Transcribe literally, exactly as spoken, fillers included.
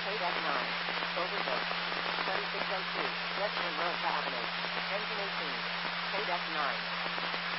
K Deck nine. Overboard. twenty-six oh two. Western Road Avenue. Engine eighteen. K Deck nine.